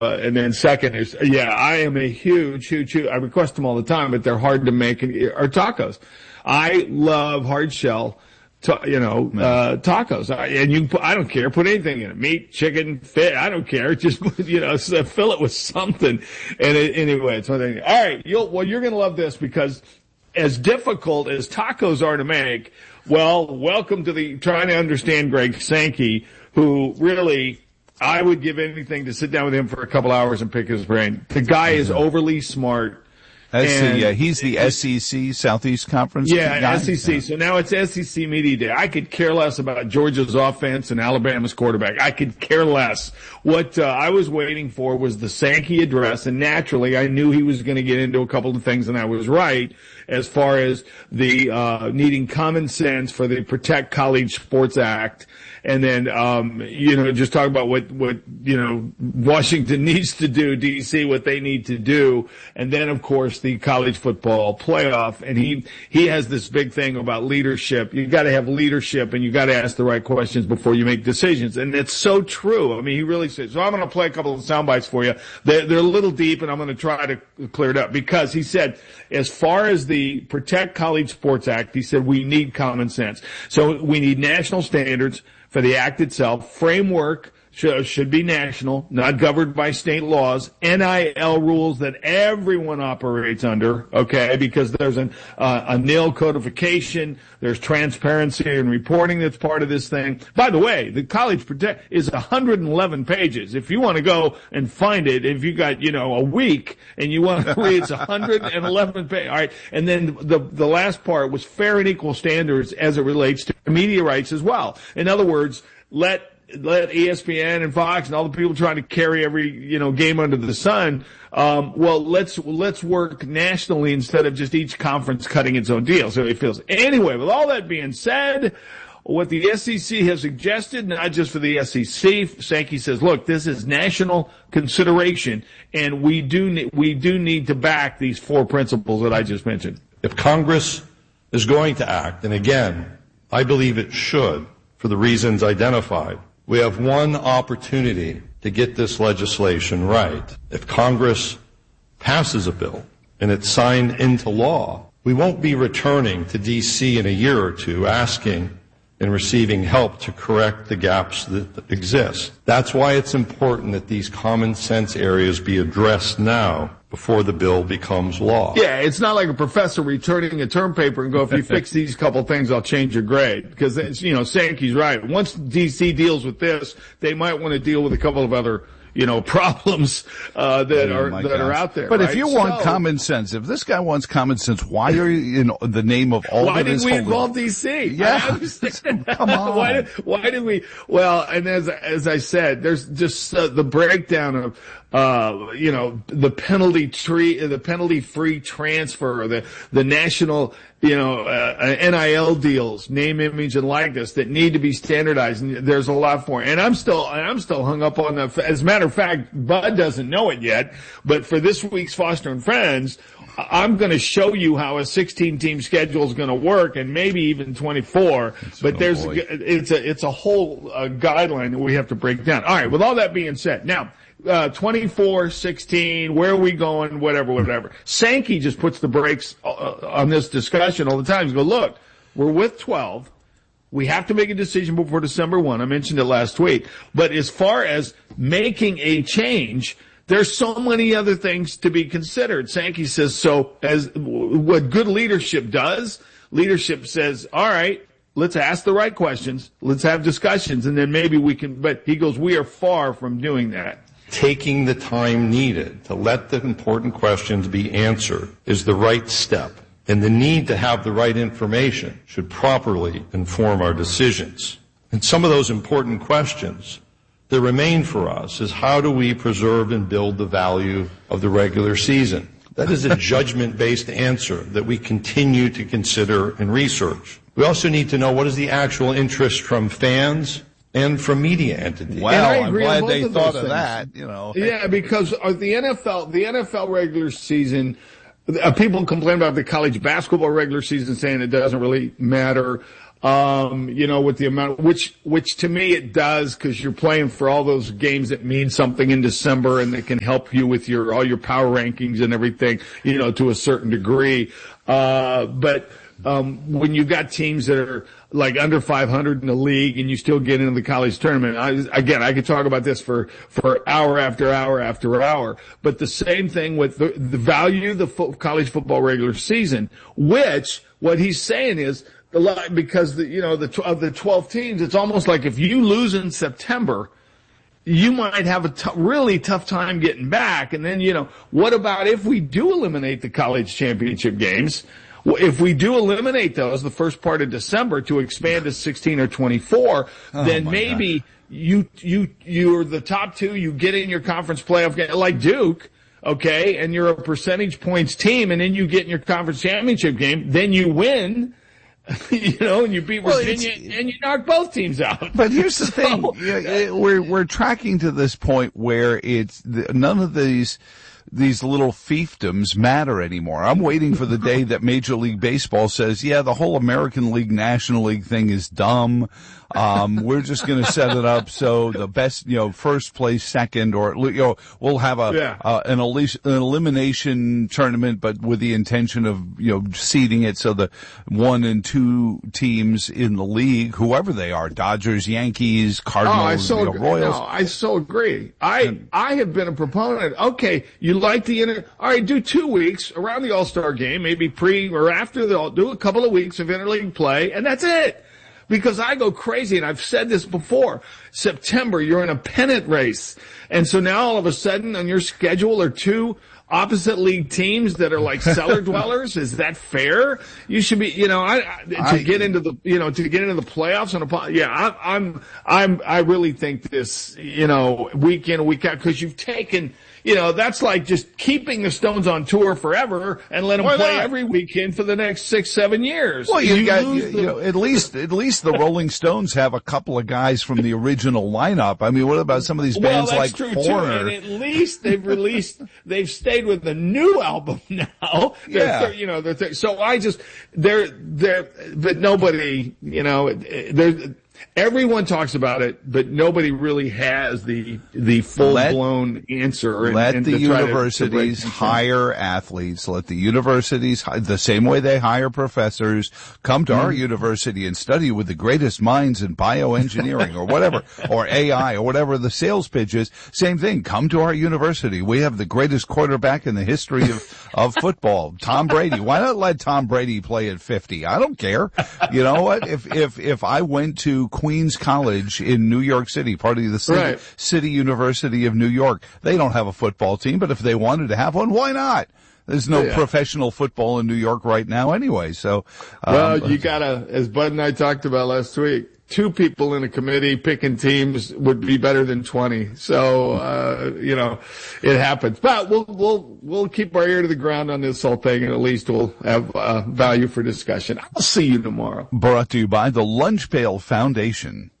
and then second is, I am a huge, I request them all the time, but they're hard to make, are tacos. I love hard shell, tacos. I don't care. Put anything in it. Meat, chicken, fish. I don't care. Just, fill it with something. And anyway, it's one thing. All right. You're going to love this because as difficult as tacos are to make, welcome to trying to understand Greg Sankey, who really, I would give anything to sit down with him for a couple hours and pick his brain. The guy is overly smart. He's the SEC Southeast Conference guy. SEC. Yeah. So now it's SEC Media Day. I could care less about Georgia's offense and Alabama's quarterback. I could care less. What I was waiting for was the Sankey address, and naturally I knew he was going to get into a couple of things, and I was right as far as the needing common sense for the Protect College Sports Act. And then, just talk about what Washington needs to do, DC, what they need to do. And then, of course, the college football playoff. And he has this big thing about leadership. You gotta have leadership and you gotta ask the right questions before you make decisions. And it's so true. I mean, he really says, so I'm gonna play a couple of sound bites for you. They're a little deep and I'm gonna try to clear it up because he said, as far as the Protect College Sports Act, he said we need common sense. So we need national standards for the act itself. Framework should be national, not governed by state laws. NIL rules that everyone operates under, okay, because there's a nil codification. There's transparency and reporting that's part of this thing. By the way, the College Protect is 111 pages. If you want to go and find it, if you got, a week and you want to read, it's 111 pages. All right. And then the last part was fair and equal standards as it relates to media rights as well. In other words, let ESPN and Fox and all the people trying to carry every, game under the sun. Let's work nationally instead of just each conference cutting its own deal. So it feels. Anyway, with all that being said, what the SEC has suggested, not just for the SEC, Sankey says, look, this is national consideration and we do need to back these four principles that I just mentioned. If Congress is going to act, and again, I believe it should for the reasons identified, we have one opportunity to get this legislation right. If Congress passes a bill and it's signed into law, we won't be returning to D.C. in a year or two asking and receiving help to correct the gaps that exist. That's why it's important that these common sense areas be addressed now before the bill becomes law. Yeah, it's not like a professor returning a term paper and go, if you fix these couple things, I'll change your grade. Because, Sankey's right. Once D.C. deals with this, they might want to deal with a couple of other problems that are out there. But right? if you want common sense, if this guy wants common sense, why are you in the name of all why of this? Why didn't we involve DC? Yeah, come on. Why did we? Well, and as I said, there's just the breakdown of the penalty-free transfer, the national, NIL deals, name, image, and likeness that need to be standardized. And there's a lot for it. And I'm still hung up on as a matter of fact, Bud doesn't know it yet, but for this week's Foster and Friends, I'm going to show you how a 16-team schedule is going to work, and maybe even 24. But it's a whole guideline that we have to break down. All right. With all that being said, now 24-16, where are we going? Whatever. Sankey just puts the brakes on this discussion all the time. He goes, look, we're with 12. We have to make a decision before December 1. I mentioned it last week. But as far as making a change, there's so many other things to be considered. Sankey says, so as what good leadership does, leadership says, all right, let's ask the right questions. Let's have discussions, and then maybe we can, but he goes, we are far from doing that. Taking the time needed to let the important questions be answered is the right step, and the need to have the right information should properly inform our decisions. And some of those important questions that remain for us is how do we preserve and build the value of the regular season? That is a judgment-based answer that we continue to consider and research. We also need to know what is the actual interest from fans and from media entities. Well, I'm glad they thought of that, Yeah, because the NFL regular season, people complain about the college basketball regular season saying it doesn't really matter. with the amount, which to me it does, because you're playing for all those games that mean something in December and that can help you with all your power rankings and everything, to a certain degree. But when you've got teams that are like under 500 in the league and you still get into the college tournament, I could talk about this for hour after hour after hour, but the same thing with the value of the college football regular season, which what he's saying is, because of the 12 teams, it's almost like if you lose in September, you might have a really tough time getting back. And then, what about if we do eliminate the college championship games? If we do eliminate those the first part of December to expand to 16 or 24, then maybe you're the top two, you get in your conference playoff game, like Duke, okay, and you're a percentage points team, and then you get in your conference championship game, then you win, and you beat Virginia, and you knock both teams out. But here's the thing. We're tracking to this point where none of these little fiefdoms matter anymore. I'm waiting for the day that Major League Baseball says, the whole American League, National League thing is dumb. We're just going to set it up so the best, first place, second, or, we'll have an elimination tournament, but with the intention of, seeding it so the 1 and 2 teams in the league, whoever they are, Dodgers, Yankees, Cardinals, Royals. No, I so agree. I have been a proponent. Okay, you like all right, do 2 weeks around the All-Star game, maybe pre or after, do a couple of weeks of interleague play, and that's it. Because I go crazy, and I've said this before, September, you're in a pennant race. And so now all of a sudden on your schedule are 2 opposite league teams that are like cellar dwellers. Is that fair? You should be, to get into the playoffs I really think this, week in, week out, because you've taken, that's like just keeping the Stones on tour forever and let them play every weekend for the next 6-7 years. Well, at least the Rolling Stones have a couple of guys from the original lineup. I mean, what about some of these bands like Foreigner? And at least they've stayed with the new album now. But nobody, everyone talks about it, but nobody really has the full-blown answer. Let the universities hire athletes. Let the universities, the same way they hire professors, come to our university and study with the greatest minds in bioengineering or whatever, or AI or whatever the sales pitch is. Same thing. Come to our university. We have the greatest quarterback in the history of football, Tom Brady. Why not let Tom Brady play at 50? I don't care. You know what? If I went to Queens College in New York City, part of the City University of New York, they don't have a football team, but if they wanted to have one, why not? There's no professional football in New York right now anyway, so. You gotta, as Bud and I talked about last week, 2 people in a committee picking teams would be better than 20. So, it happens. But we'll keep our ear to the ground on this whole thing, and at least we'll have, value for discussion. I'll see you tomorrow. Brought to you by the Lunch Pail Foundation.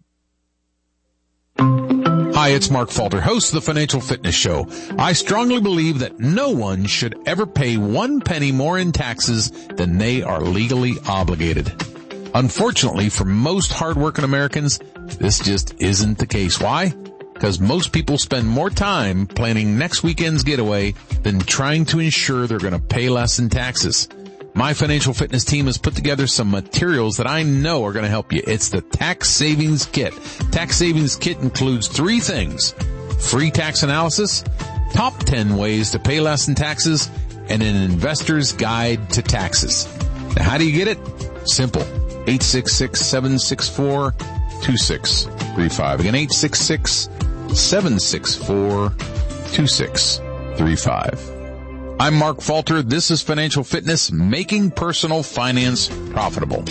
Hi, it's Mark Falter, host of the Financial Fitness Show. I strongly believe that no one should ever pay 1 penny more in taxes than they are legally obligated. Unfortunately, for most hardworking Americans, this just isn't the case. Why? Because most people spend more time planning next weekend's getaway than trying to ensure they're going to pay less in taxes. My financial fitness team has put together some materials that I know are going to help you. It's the Tax Savings Kit. Tax Savings Kit includes 3 things: free tax analysis, top 10 ways to pay less in taxes, and an investor's guide to taxes. Now, how do you get it? Simple. 866-764-2635. Again, 866-764-2635. I'm Mark Falter. This is Financial Fitness, making personal finance profitable.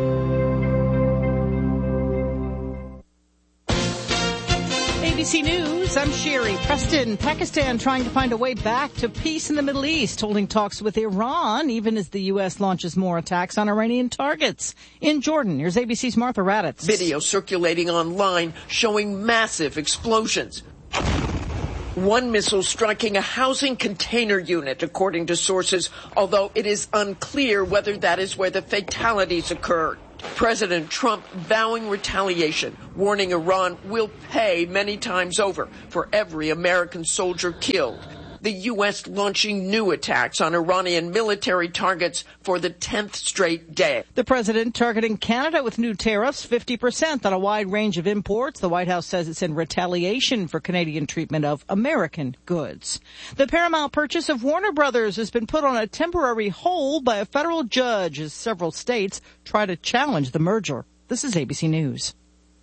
ABC News, I'm Sherry. Preston, Pakistan trying to find a way back to peace in the Middle East, holding talks with Iran, even as the U.S. launches more attacks on Iranian targets. In Jordan, here's ABC's Martha Raddatz. Video circulating online showing massive explosions. One missile striking a housing container unit, according to sources, although it is unclear whether that is where the fatalities occurred. President Trump vowing retaliation, warning Iran will pay many times over for every American soldier killed. The U.S. launching new attacks on Iranian military targets for the 10th straight day. The president targeting Canada with new tariffs, 50% on a wide range of imports. The White House says it's in retaliation for Canadian treatment of American goods. The Paramount purchase of Warner Brothers has been put on a temporary hold by a federal judge as several states try to challenge the merger. This is ABC News.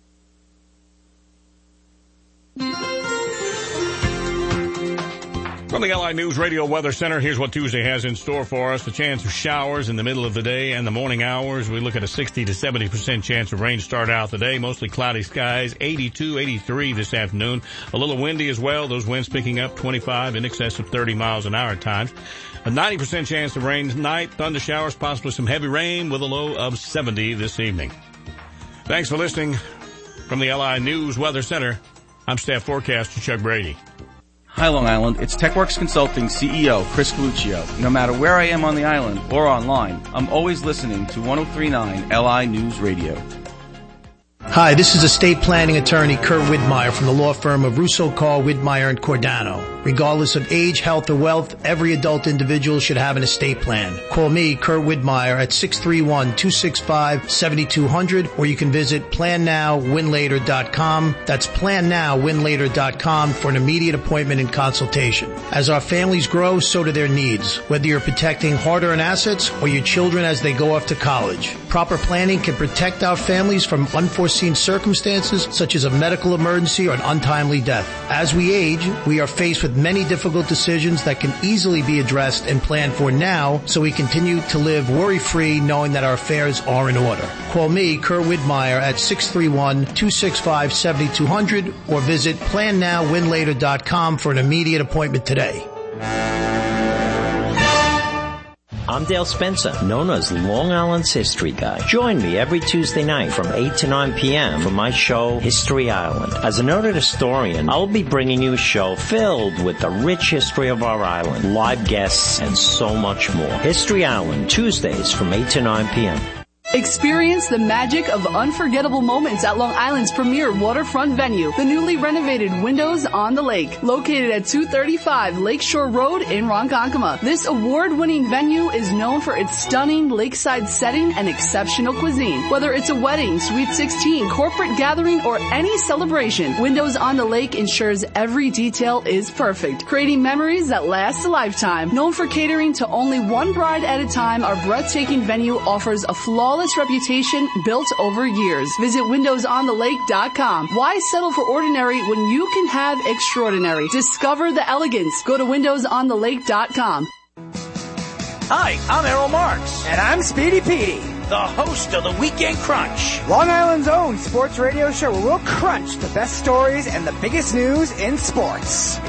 From the LI News Radio Weather Center, here's what Tuesday has in store for us. A chance of showers in the middle of the day and the morning hours. We look at a 60 to 70% chance of rain to start out the day. Mostly cloudy skies, 82, 83 this afternoon. A little windy as well. Those winds picking up 25 in excess of 30 miles an hour at times. A 90% chance of rain tonight. Thunder showers, possibly some heavy rain with a low of 70 this evening. Thanks for listening. From the LI News Weather Center, I'm staff forecaster Chuck Brady. Hi, Long Island. It's TechWorks Consulting CEO Chris Coluccio. No matter where I am on the island or online, I'm always listening to 103.9 LI News Radio. Hi, this is estate planning attorney Kurt Widmeyer from the law firm of Russo, Carl, Widmeyer & Cordano. Regardless of age, health, or wealth, every adult individual should have an estate plan. Call me, Kurt Widmeyer, at 631-265-7200, or you can visit PlanNowWinLater.com. That's PlanNowWinLater.com for an immediate appointment and consultation. As our families grow, so do their needs, whether you're protecting hard-earned assets or your children as they go off to college. Proper planning can protect our families from unforeseen circumstances such as a medical emergency or an untimely death. As we age, we are faced with many difficult decisions that can easily be addressed and planned for now, so we continue to live worry-free knowing that our affairs are in order. Call me, Kurt Widmeyer, at 631-265-7200 or visit PlanNowWinLater.com for an immediate appointment today. I'm Dale Spencer, known as Long Island's History Guy. Join me every Tuesday night from 8 to 9 p.m. for my show, History Island. As a noted historian, I'll be bringing you a show filled with the rich history of our island, live guests, and so much more. History Island, Tuesdays from 8 to 9 p.m. Experience the magic of unforgettable moments at Long Island's premier waterfront venue, the newly renovated Windows on the Lake, located at 235 Lakeshore Road in Ronkonkoma. This award-winning venue is known for its stunning lakeside setting and exceptional cuisine. Whether it's a wedding, Sweet 16, corporate gathering, or any celebration, Windows on the Lake ensures every detail is perfect, creating memories that last a lifetime. Known for catering to only one bride at a time, our breathtaking venue offers a flawless reputation built over years. Visit windowsonthelake.com. Why settle for ordinary when you can have extraordinary? Discover the elegance. Go to windowsonthelake.com. Hi, I'm Errol Marks. And I'm Speedy Petey, the host of the Weekend Crunch, Long Island's own sports radio show where we'll crunch the best stories and the biggest news in sports.